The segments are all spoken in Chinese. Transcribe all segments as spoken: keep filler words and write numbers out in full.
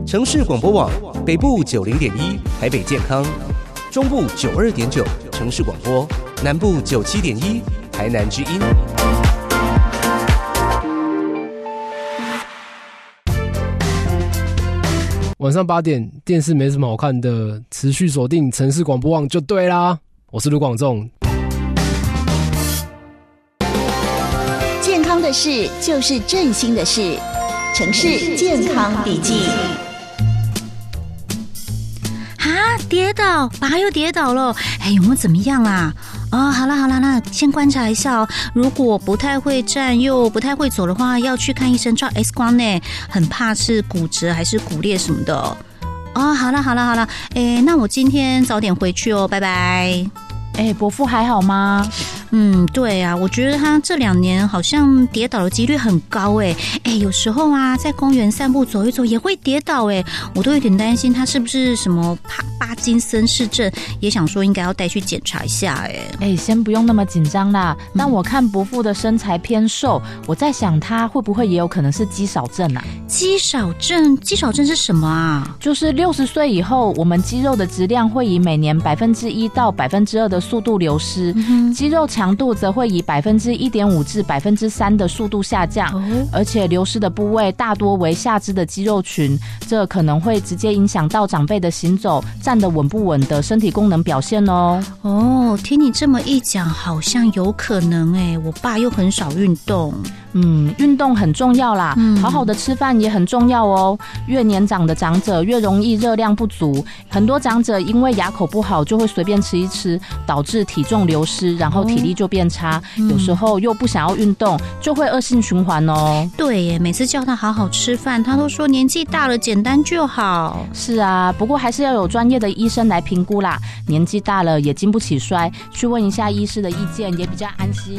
城市广播网北部九零点一台北健康，中部九二点九城市广播，南部九七点一台南之音。 晚上八点，电视没什么好看的，持续锁定城市广播网就对啦。我是卢广仲。 健康的事就是振兴的事，城市健康笔记。 啊，跌倒，爸又跌倒了，哎，有没有怎么样啦？哦，好啦好啦，那先观察一下哦。如果不太会站又不太会走的话，要去看医生照 X 光呢，很怕是骨折还是骨裂什么的哦。哦，好啦好啦好啦，哎，那我今天早点回去哦，拜拜。 哎，伯父还好吗？ 嗯，对啊，我觉得他这两年好像跌倒的几率很高哎哎，有时候啊，在公园散步走一走也会跌倒哎，我都有点担心他是不是什么帕巴金森氏症，也想说应该要带去检查一下哎。 哎，先不用那么紧张啦。但我看伯父的身材偏瘦，我在想他会不会也有可能是肌少症啊？ 肌少症，肌少症是什么啊？ 就是六十岁以后，我们肌肉的质量会以每年百分之一到百分之二的速度流失，嗯、肌肉强度则会以百分之一点五至百分之三的速度下降，哦、而且流失的部位大多为下肢的肌肉群，这可能会直接影响到长辈的行走、站得稳不稳的身体功能表现哦。 哦，听你这么一讲，好像有可能哎。我爸又很少运动。 嗯，运动很重要啦，嗯、好好的吃饭也很重要哦。越年长的长者越容易热量不足，很多长者因为牙口不好，就会随便吃一吃，导致体重流失，然后体力就变差。哦嗯、有时候又不想要运动，就会恶性循环哦。 对耶，每次叫他好好吃饭，他都说年纪大了，简单就好。 是啊，不过还是要有专业的医生来评估啦。年纪大了也经不起摔，去问一下医师的意见也比较安心。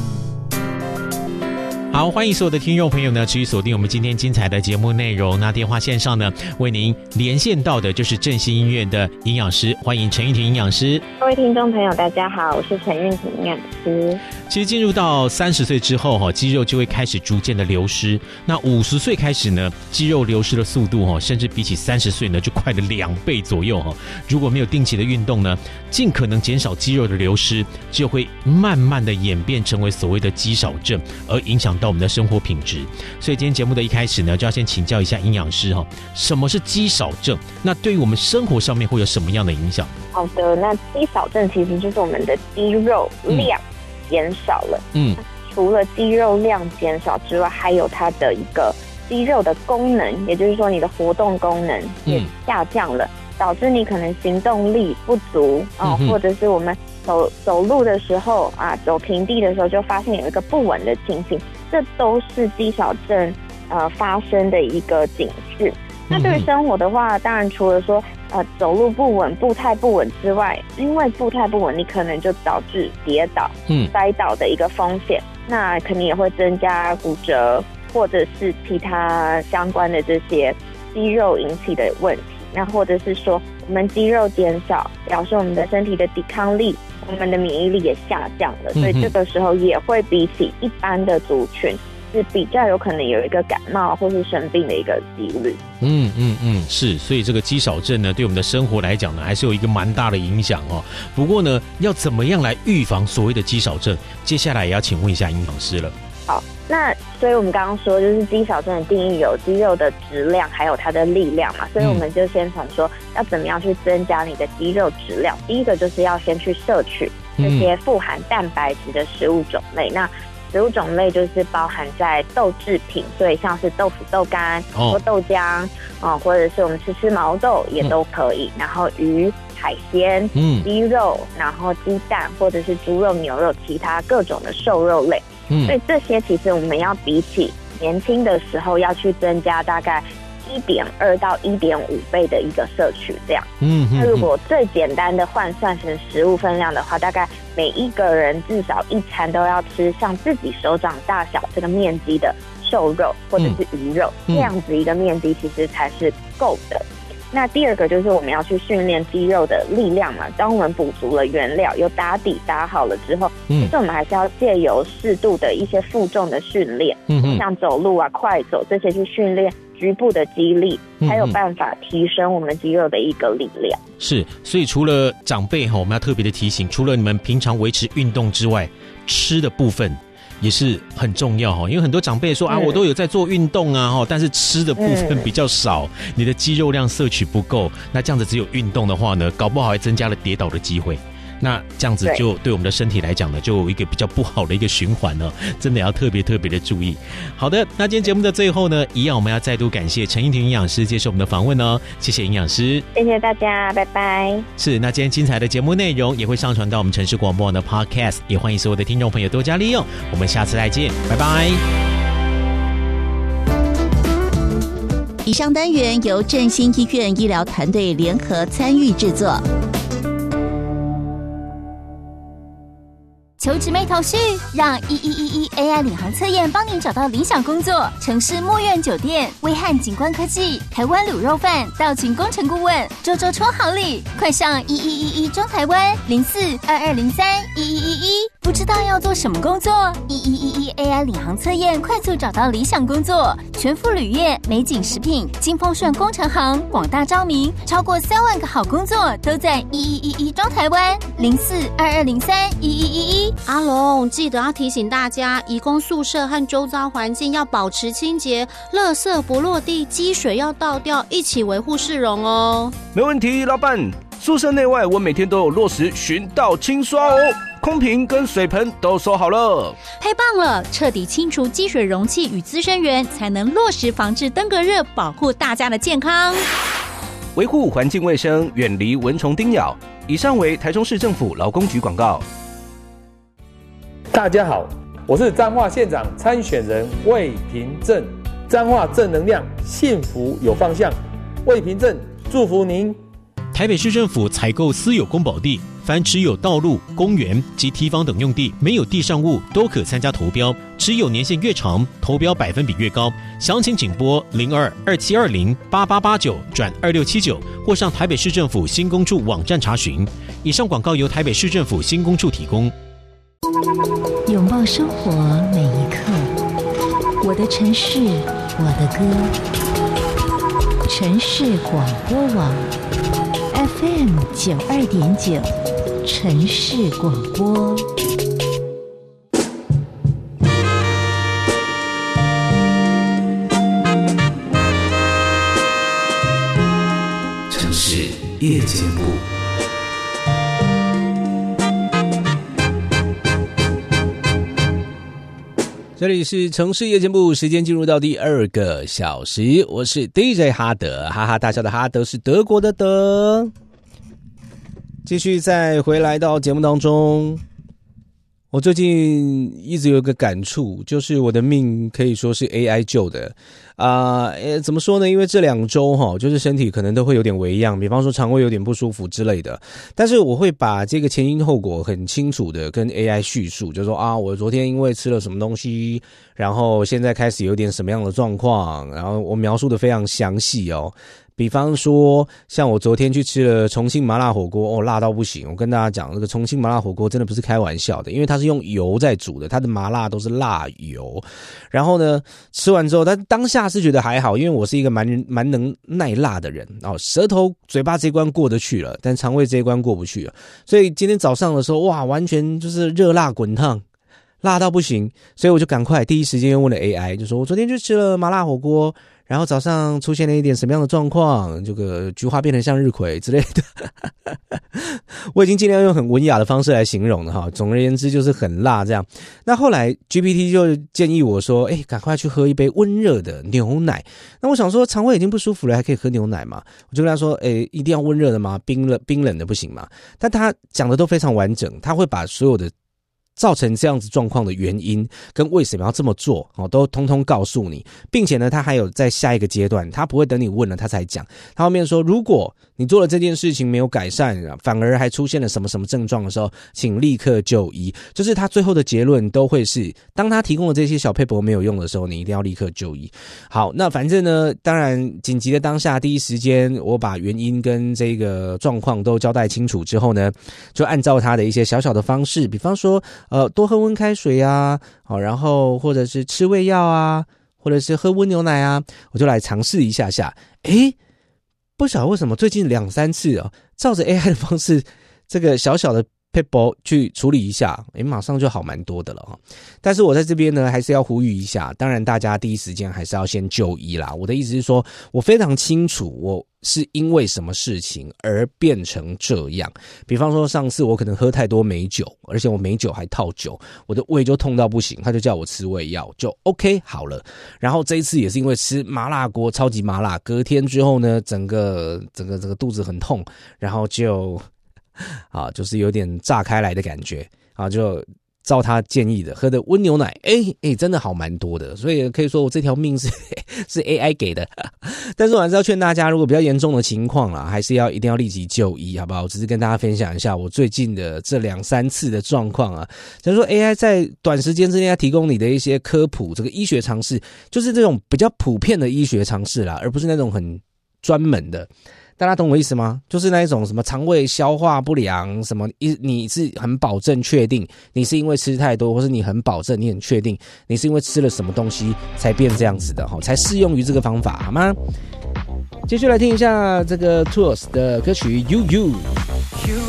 好，欢迎所有的听众朋友呢，持续锁定我们今天精彩的节目内容。那电话线上呢，为您连线到的就是振兴医院的营养师，欢迎陈韵婷营养师。 各位听众朋友，大家好，我是陈韵婷营养师。 其实进入到三十岁之后，肌肉就会开始逐渐的流失。那五十岁开始呢，肌肉流失的速度甚至比起三十岁呢，就快了两倍左右。如果没有定期的运动呢，尽可能减少肌肉的流失，就会慢慢的演变成为所谓的肌少症，而影响到我们的生活品质。所以今天节目的一开始呢，就要先请教一下营养师什么是肌少症？那对于我们生活上面会有什么样的影响？ 好的，那肌少症其实就是我们的肌肉量减少了。嗯，除了肌肉量减少之外，还有它的一个肌肉的功能，也就是说你的活动功能也下降了，嗯、导致你可能行动力不足啊、嗯，或者是我们走走路的时候啊，走平地的时候就发现有一个不稳的情形，这都是肌少症呃发生的一个警示。那对于生活的话，当然除了说呃走路不稳、步态不稳之外，因为步态不稳，你可能就导致跌倒、嗯、摔倒的一个风险，那肯定也会增加骨折或者是其他相关的这些肌肉引起的问题。那或者是说我们肌肉减少，表示我们的身体的抵抗力、我们的免疫力也下降了，所以这个时候也会比起一般的族群是比较有可能有一个感冒或是生病的一个几率。 嗯嗯嗯，是，所以这个肌少症呢，对我们的生活来讲呢，还是有一个蛮大的影响哦。不过呢，要怎么样来预防所谓的肌少症？接下来也要请问一下营养师了。 好，那所以我们刚刚说，就是肌少症的定义有肌肉的质量，还有它的力量嘛。所以我们就先从说要怎么样去增加你的肌肉质量。第一个就是要先去摄取这些富含蛋白质的食物种类。嗯、那食物种类就是包含在豆制品，所以像是豆腐、豆干、哦、或豆浆啊、呃，或者是我们吃吃毛豆也都可以。嗯、然后鱼、海鲜、嗯、鸡肉，然后鸡蛋或者是猪肉、牛肉，其他各种的瘦肉类。嗯，所以这些其实我们要比起年轻的时候要去增加大概一点二到一点五倍的一个摄取量。嗯，那如果最简单的换算成食物分量的话，大概每一个人至少一餐都要吃像自己手掌大小这个面积的瘦肉或者是鱼肉，嗯、这样子一个面积其实才是够的。那第二个就是我们要去训练肌肉的力量嘛。当我们补足了原料，有打底打好了之后，嗯、其实我们还是要借由适度的一些负重的训练，嗯、像走路啊、快走这些去训练局部的肌力，才有办法提升我们肌肉的一个力量。 是，所以除了长辈哈，我们要特别的提醒，除了你们平常维持运动之外，吃的部分也是很重要哈。因为很多长辈说啊，我都有在做运动啊哈，但是吃的部分比较少，你的肌肉量摄取不够，那这样子只有运动的话呢，搞不好还增加了跌倒的机会。那这样子就对我们的身体来讲呢，就有一个比较不好的一个循环呢，真的要特别特别的注意。好的，那今天节目的最后呢，一样我们要再度感谢陈英婷营养师接受我们的访问哦，谢谢营养师， 谢谢大家，拜拜。 是，那今天精彩的节目内容也会上传到我们城市广播网的 Podcast， 也欢迎所有的听众朋友多加利用。我们下次再见，拜拜。 以上单元由振兴医院医疗团队联合参与制作。 求职没头绪，让一一一一 A I 领航测验帮您找到理想工作。城市墨苑酒店、威汉景观科技、台湾卤肉饭、道群工程顾问，周周抽好礼，快上一一一一中台湾零四二二零三一一一一。不知道要做什么工作？一一一一 A I 领航测验快速找到理想工作，全副旅业、美景食品、金丰顺工程行广大招名，超过三万个好工作都在一一一一中台湾零四二二零三一一一一。 阿龙，记得要提醒大家，移工宿舍和周遭环境要保持清洁，垃圾不落地，积水要倒掉，一起维护市容哦。 没问题，老板。宿舍内外我每天都有落实巡倒清刷哦，空瓶跟水盆都收好了。 太棒了，彻底清除积水容器与滋生源，才能落实防治登革热，保护大家的健康。 维护环境卫生，远离蚊虫叮咬。以上为台中市政府劳工局广告。 大家好，我是彰化县长参选人魏平正。彰化正能量，幸福有方向。魏平正祝福您。 台北市政府采购私有公保地，凡持有道路、公园及堤防等用地，没有地上物都可参加投标，持有年限越长，投标百分比越高。详情请拨零二二七二零八八八九转二六七九，或上台北市政府新工处网站查询。以上广告由台北市政府新工处提供。 拥抱生活每一刻，我的城市，我的歌。城市广播网 F M 九二点九，城市广播。 城市夜间部。 这里是城市夜间部，时间进入到第二个小时，我是 D J 哈德，哈哈大笑的哈德是德国的德。继续再回来到节目当中，我最近一直有一个感触，就是我的命可以说是 A I 救的啊、呃，怎么说呢？因为这两周哈，就是身体可能都会有点微恙，比方说肠胃有点不舒服之类的。但是我会把这个前因后果很清楚的跟 A I 叙述，就说啊，我昨天因为吃了什么东西，然后现在开始有点什么样的状况，然后我描述的非常详细哦。比方说，像我昨天去吃了重庆麻辣火锅，哦，辣到不行！我跟大家讲，这个重庆麻辣火锅真的不是开玩笑的，因为它是用油在煮的，它的麻辣都是辣油。然后呢，吃完之后，但当下是觉得还好，因为我是一个蛮蛮能耐辣的人哦，舌头、嘴巴这一关过得去了，但肠胃这一关过不去了。所以今天早上的时候，哇，完全就是热辣滚烫。辣到不行，所以我就赶快第一时间又问了 A I， 就说我昨天去吃了麻辣火锅，然后早上出现了一点什么样的状况，这个菊花变得像日葵之类的。我已经尽量用很文雅的方式来形容了哈。总而言之就是很辣这样。那后来 G P T 就建议我说，哎，赶快去喝一杯温热的牛奶。那我想说肠胃已经不舒服了，还可以喝牛奶吗？我就跟他说，哎，一定要温热的吗？冰冷冰冷的不行吗？但他讲的都非常完整，他会把所有的造成这样子状况的原因跟为什么要这么做哦，都通通告诉你，并且呢，他还有在下一个阶段，他不会等你问了他才讲。他后面说，如果你做了这件事情没有改善，反而还出现了什么什么症状的时候，请立刻就医。就是他最后的结论都会是，当他提供的这些小撇步没有用的时候，你一定要立刻就医。好，那反正呢，当然紧急的当下，第一时间我把原因跟这个状况都交代清楚之后呢，就按照他的一些小小的方式，比方说呃多喝温开水啊，好，然后或者是吃胃药啊。 或者是喝温牛奶啊，我就来尝试一下下。诶，不晓得为什么最近两三次哦，照着 A I 的方式，这个小小的 paper 去处理一下，诶，马上就好蛮多的了哈。但是我在这边呢，还是要呼吁一下，当然大家第一时间还是要先就医啦。我的意思是说，我非常清楚我是因为什么事情而变成这样。比方说上次我可能喝太多美酒，而且我美酒还套酒，我的胃就痛到不行，他就叫我吃胃药，就 OK 好了。然后这一次也是因为吃麻辣锅，超级麻辣，隔天之后呢，整个整个整个肚子很痛，然后就啊，就是有点炸开来的感觉啊，就照他建议的喝的温牛奶，哎、欸、哎、欸，真的好蛮多的，所以可以说我这条命是是 A I 给的。但是我还是要劝大家，如果比较严重的情况啦，还是要一定要立即就医，好不好？我只是跟大家分享一下我最近的这两三次的状况啊。假如说 A I 在短时间之内要提供你的一些科普，这个医学常识，就是这种比较普遍的医学常识啦，而不是那种很专门的。大家懂我意思吗？就是那一种什么肠胃消化不良，什么一你是很保证确定你是因为吃太多，或是你很保证你很确定你是因为吃了什么东西才变这样子的，才适用于这个方法，好吗？继续来听一下这个 Tours 的歌曲 You You。